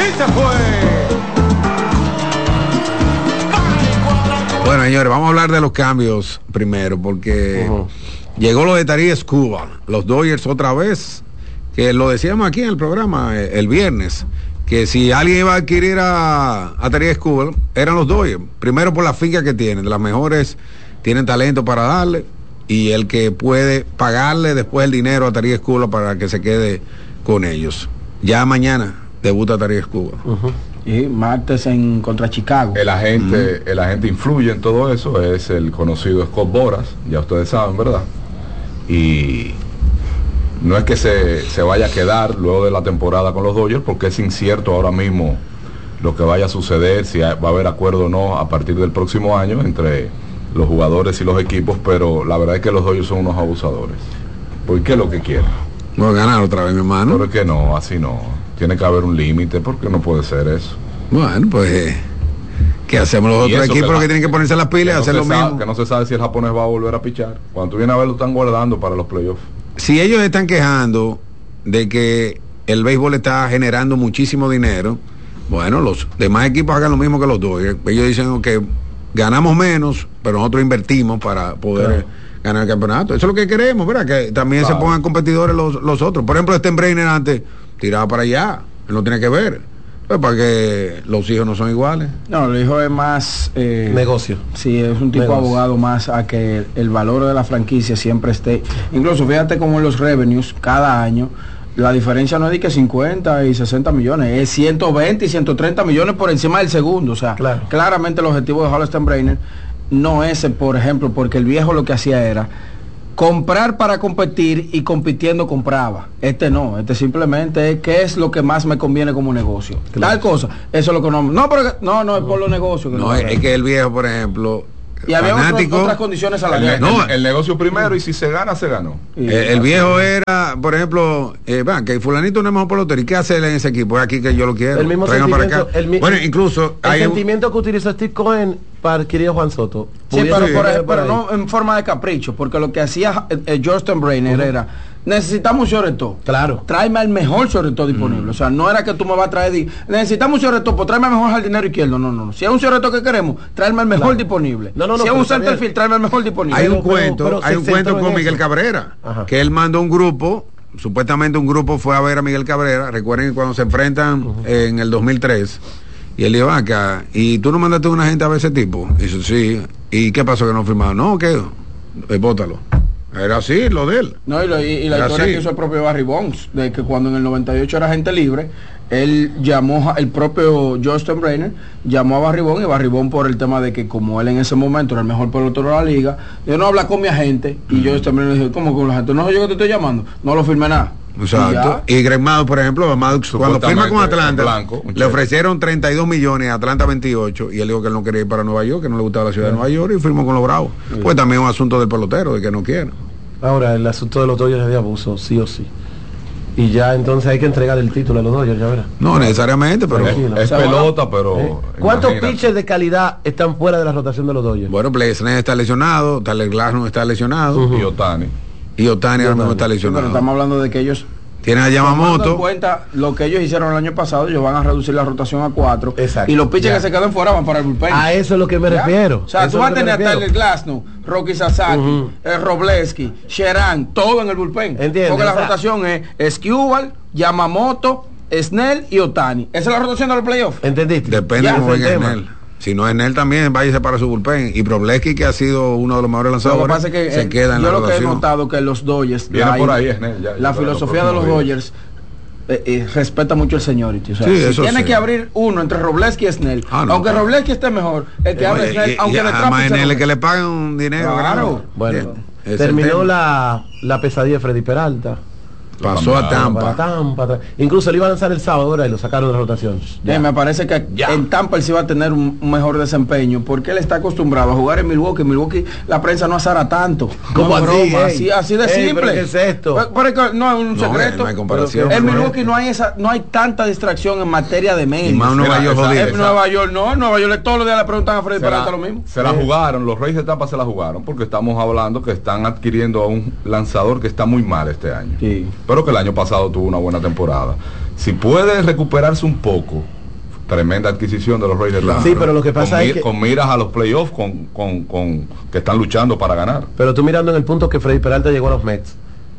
y se fue. Bueno, señores, vamos a hablar de los cambios primero, porque llegó lo de Tarik Skubal, los Dodgers otra vez, que lo decíamos aquí en el programa el viernes, que si alguien iba a adquirir a Tarik Skubal, eran los Dodgers, primero por la finca que tienen, de las mejores, tienen talento para darle, y el que puede pagarle después el dinero a Tarik Skubal para que se quede con ellos. Ya mañana debuta Tarik Skubal. Y martes en contra Chicago. El agente influye en todo eso, es el conocido Scott Boras, ya ustedes saben, ¿verdad? Y no es que se vaya a quedar luego de la temporada con los Dodgers, porque es incierto ahora mismo lo que vaya a suceder, si va a haber acuerdo o no a partir del próximo año entre los jugadores y los equipos, pero la verdad es que los Dodgers son unos abusadores. ¿Por qué es lo que quieren? Voy a ganar otra vez, mi hermano. Pero es que no, así no. Tiene que haber un límite, porque no puede ser eso. Bueno, pues, ¿qué hacemos los otros equipos? Lo que tienen que ponerse las pilas y hacer lo mismo. Que no se sabe si el japonés va a volver a pichar. Cuando tú vienes a ver, lo están guardando para los playoffs. Si ellos están quejando de que el béisbol está generando muchísimo dinero, bueno, los demás equipos hagan lo mismo que los Dodgers. Ellos dicen que ganamos menos, pero nosotros invertimos para poder ganar el campeonato. Eso es lo que queremos, ¿verdad? Que también se pongan competidores los otros. Por ejemplo, Steinbrenner antes tiraba para allá, él no tiene que ver, pues para que los hijos no son iguales. No, el hijo es más negocio. Sí, es un tipo de abogado más a que el valor de la franquicia siempre esté. Incluso fíjate como en los revenues cada año la diferencia no es de que 50 y 60 millones, es 120 y 130 millones por encima del segundo. O sea, claramente el objetivo de Hall Steinbrenner no es, por ejemplo, porque el viejo lo que hacía era comprar para competir y compitiendo compraba. Este no, este simplemente es qué es lo que más me conviene como negocio. Tal cosa, eso es lo que no es por los negocios. No, es que el viejo, por ejemplo, y había otras condiciones salariales. El negocio primero, y si se gana, se ganó. El viejo era, por ejemplo, que fulanito no es mejor pelotero, ¿y qué hace él en ese equipo? Es aquí que yo lo quiero. El mismo sentimiento, bueno, incluso el sentimiento que utilizó Steve Cohen para adquirir a Juan Soto. Sí, pero no en forma de capricho, porque lo que hacía George Steinbrenner era: necesitamos un shortstop. Claro. Tráeme al mejor shortstop disponible. O sea, no era que tú me vas a traer, necesitamos un shortstop, pues tráeme al mejor jardinero izquierdo. No. Si es un shortstop que queremos, tráeme al mejor disponible. Si es un centerfield, tráeme al mejor disponible. Hay un cuento con Miguel Cabrera, que él mandó un grupo, supuestamente un grupo fue a ver a Miguel Cabrera. Recuerden que cuando se enfrentan en el 2003, y él dijo acá, ¿y tú no mandaste a una gente a ver ese tipo? Y dice, sí. ¿Y qué pasó que no firmaron? No, ¿qué? Bótalo. Era así, lo de él. No, y la historia que hizo el propio Barry Bonds, de que cuando en el 98 era agente libre, él llamó, el propio George Steinbrenner llamó a Barry Bonds, y Barry Bonds, por el tema de que como él en ese momento era el mejor pelotero de la liga, yo no habla con mi agente, y George Steinbrenner dijo, ¿cómo con la gente? No, yo que te estoy llamando, no lo firmé nada. Exacto. Y Greg Maddux, por ejemplo, cuando firma con Atlanta, le ofrecieron 32 millones a Atlanta 28, y él dijo que él no quería ir para Nueva York, que no le gustaba la ciudad de Nueva York, y firmó con los Bravos. Pues también es un asunto del pelotero, de que no quiere. Ahora, el asunto de los Dodgers es de abuso, sí o sí. Y ya entonces hay que entregar el título a los Dodgers, ya verás. No necesariamente, pero es pelota, pero ¿cuántos pitchers de calidad están fuera de la rotación de los Dodgers? Bueno, Blake Snell está lesionado, Tyler Glasnow está lesionado, y Otani ahora mismo está lesionado. Pero estamos hablando de que ellos tienen a Yamamoto. Tomando en cuenta lo que ellos hicieron el año pasado, ellos van a reducir la rotación a 4. Exacto. Y los pitchers que se quedan fuera van para el bullpen. A eso es lo que me refiero. O sea, tú vas a tener a Tyler Glasnow, Rocky Sasaki, Robleski, Sheran, todo en el bullpen. ¿Entiendes? Porque la rotación es Skubal, Yamamoto, Snell y Otani. Esa es la rotación de los playoffs. ¿Entendiste? Depende de cómo venga Snell. Si no es Snell también, váyase para su bullpen. Y Problesky, que ha sido uno de los mejores lanzadores, lo que pasa es que, se queda en la rotación. Yo lo que he notado que los Dodgers, la filosofía de los Dodgers respeta mucho el seniority. O sea, si tiene que abrir uno entre Robleski y Snell, aunque Robleski esté mejor, el que abre Snell, aunque le trape Snell, que le paguen un dinero. Claro. Bueno, terminó la pesadilla de Freddy Peralta. Pasó a Tampa. Incluso le iba a lanzar el sábado, ¿verdad? Y lo sacaron de la rotación. Me parece que en Tampa él sí va a tener un mejor desempeño, porque él está acostumbrado a jugar en Milwaukee. Milwaukee la prensa no azara tanto. Como así de simple. ¿Pero qué es esto? Pero no es un secreto. No hay comparación. En Milwaukee no hay tanta distracción en materia de medios. Y más Nueva York jodido. En Nueva York todos los días le preguntan a Freddy Peralta lo mismo. Se la jugaron, los Reyes de Tampa se la jugaron, porque estamos hablando que están adquiriendo a un lanzador que está muy mal este año. Sí. Pero que el año pasado tuvo una buena temporada. Si puede recuperarse un poco tremenda adquisición de los Reyes de Atlanta. Sí, pero lo que pasa es que... con miras a los playoffs, con que están luchando para ganar. Pero tú mirando en el punto que Freddy Peralta llegó a los Mets,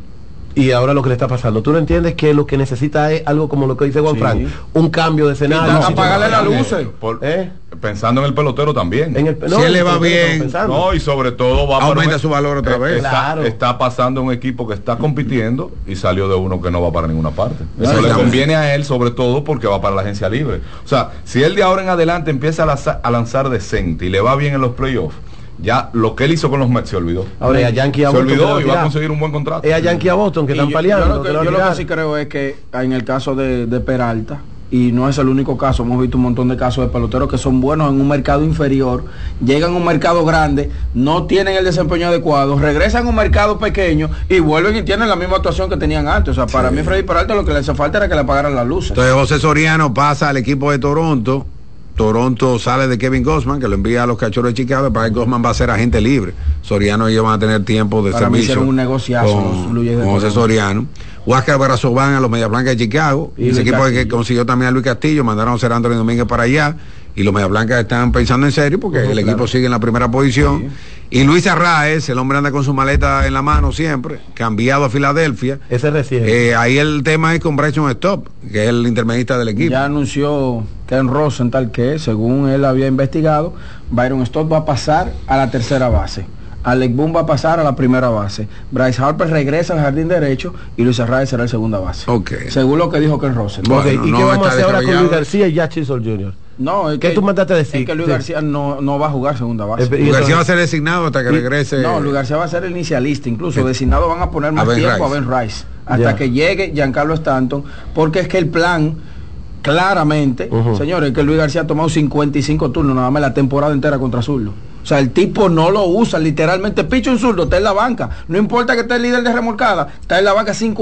y ahora lo que le está pasando, ¿tú no entiendes que lo que necesita es algo como lo que dice Juan Frank? Un cambio de escenario. Apagarle las luces. Pensando en el pelotero también. Si él le va bien. No, y sobre todo va aumenta su valor otra vez. Está pasando un equipo que está compitiendo y salió de uno que no va para ninguna parte. No, Eso le conviene a él sobre todo porque va para la agencia libre. O sea, si él de ahora en adelante empieza a lanzar decente y le va bien en los playoffs, ya lo que él hizo con los Mets se olvidó. Ahora a Yankee a se Boston olvidó y va a conseguir un buen contrato. Es a Yankee a Boston que están peleando. Yo lo que sí creo es que en el caso de Peralta, y no es el único caso, hemos visto un montón de casos de peloteros que son buenos en un mercado inferior, llegan a un mercado grande, no tienen el desempeño adecuado, regresan a un mercado pequeño y vuelven y tienen la misma actuación que tenían antes. O sea, para mí Freddy Peralta lo que le hace falta era que le apagaran las luces. Entonces José Soriano pasa al equipo de Toronto. Toronto sale de Kevin Gausman, que lo envía a los Cachorros de Chicago, para que Gausman va a ser agente libre. Soriano y ellos van a tener tiempo de para servicio. Un negociazo con José Soriano. Huáscar Brazován a los Medias Blancas de Chicago. Y ese equipo que consiguió también a Luis Castillo, mandaron a ser Anthony Domínguez para allá. Y los Medias Blancas están pensando en serio porque el equipo sigue en la primera posición. Sí. Y Luis Arraez, el hombre anda con su maleta en la mano siempre, cambiado a Filadelfia. Ese recién. Ahí el tema es con Bryson Stott, que es el intermedista del equipo. Ya anunció Ken Rosenthal que, según él había investigado, Byron Stott va a pasar a la tercera base. Alec Boone va a pasar a la primera base. Bryce Harper regresa al jardín derecho y Luis Arraez será el segunda base. Según lo que dijo Ken Rosenthal. ¿Y qué vamos a hacer ahora con Luis García y ya Chisholm Jr.? No, es ¿Qué tú mandaste a decir? Es que Luis García no va a jugar segunda base. Luis García va a ser designado hasta que regrese. No, Luis García va a ser el inicialista. Incluso designado van a poner más tiempo a Ben Rice. Hasta que llegue Giancarlo Stanton. Porque es que el plan, claramente, señores, es que Luis García ha tomado 55 turnos nada más la temporada entera contra zurdo. O sea, el tipo no lo usa, literalmente picha un zurdo, está en la banca. No importa que esté el líder de remolcada, está en la banca 5